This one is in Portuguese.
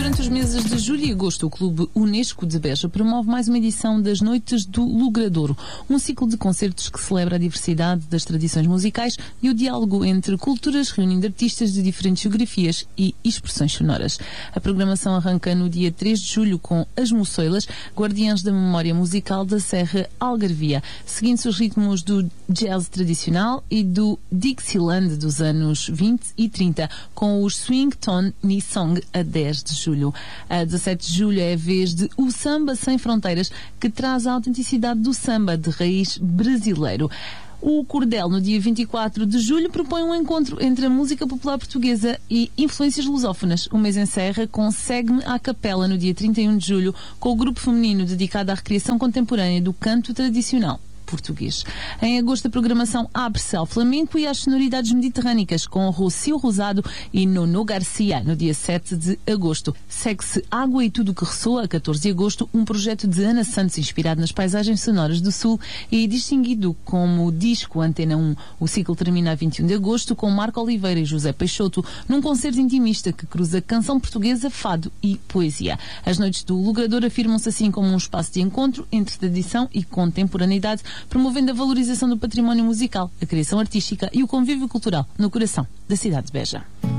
Durante os meses de julho e agosto, o Clube Unesco de Beja promove mais uma edição das Noites do Logradouro, um ciclo de concertos que celebra a diversidade das tradições musicais e o diálogo entre culturas, reunindo artistas de diferentes geografias e expressões sonoras. A programação arranca no dia 3 de julho com As Moçoilas, guardiãs da memória musical da Serra Algarvia, seguindo-se os ritmos do jazz tradicional e do Dixieland dos anos 20 e 30, com os Swing Tone Nisong a 10 de julho. A 17 de julho é a vez de O Samba Sem Fronteiras, que traz a autenticidade do samba de raiz brasileiro. O Cordel, no dia 24 de julho, propõe um encontro entre a música popular portuguesa e influências lusófonas. O mês encerra com Segue-me à Capela, no dia 31 de julho, com o grupo feminino dedicado à recriação contemporânea do canto tradicional português. Em agosto, a programação abre-se ao flamenco e às sonoridades mediterrânicas, com Rocio Rosado e Nono Garcia, no dia 7 de agosto. Segue-se Água e Tudo que Ressoa, a 14 de agosto, um projeto de Ana Santos inspirado nas paisagens sonoras do Sul e distinguido como disco Antena 1. O ciclo termina a 21 de agosto com Marco Oliveira e José Peixoto, num concerto intimista que cruza canção portuguesa, fado e poesia. As Noites do Logradouro afirmam-se assim como um espaço de encontro entre tradição e contemporaneidade, promovendo a valorização do património musical, a criação artística e o convívio cultural no coração da cidade de Beja.